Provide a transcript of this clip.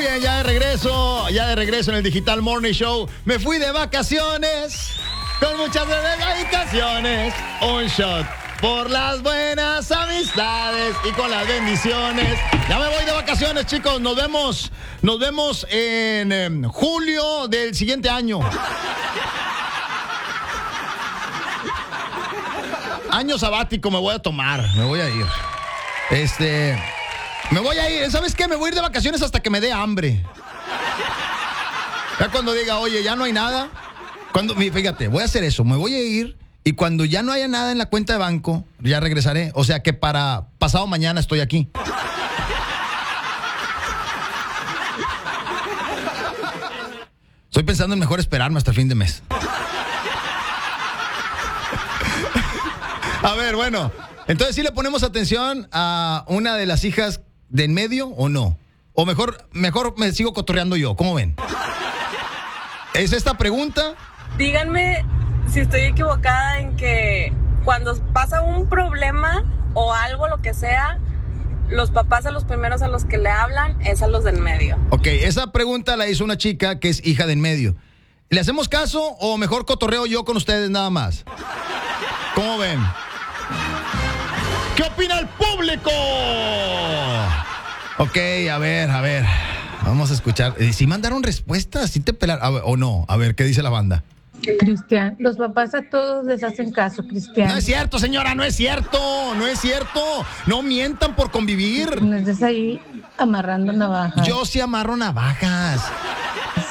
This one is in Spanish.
bien, ya de regreso en el Digital Morning Show. Me fui de vacaciones, con muchas dedicaciones. Un shot por las buenas amistades y con las bendiciones. Ya me voy de vacaciones, chicos. Nos vemos en julio del siguiente año. Año sabático me voy a tomar. Me voy a ir. Me voy a ir. ¿Sabes qué? Me voy a ir de vacaciones hasta que me dé hambre. Ya cuando diga, oye, ya no hay nada. Fíjate, voy a hacer eso. Me voy a ir y cuando ya no haya nada en la cuenta de banco, ya regresaré. O sea que para pasado mañana estoy aquí. Estoy pensando en mejor esperarme hasta el fin de mes. A ver, bueno. Entonces, ¿sí le ponemos atención a una de las hijas de en medio o no? O mejor me sigo cotorreando yo. ¿Cómo ven? ¿Es esta pregunta? Díganme si estoy equivocada en que cuando pasa un problema o algo, lo que sea, los papás a los primeros a los que le hablan es a los del medio. Ok, esa pregunta la hizo una chica que es hija de en medio. ¿Le hacemos caso o mejor cotorreo yo con ustedes nada más? ¿Cómo ven? ¿Qué opina el público? Ok, a ver. Vamos a escuchar. ¿Sí mandaron respuestas? ¿Sí te pelaron? ¿O no? A ver, ¿qué dice la banda? Cristian, los papás a todos les hacen caso, Cristian. No es cierto, señora, no es cierto. No mientan por convivir. No estés ahí amarrando navajas. Yo sí amarro navajas.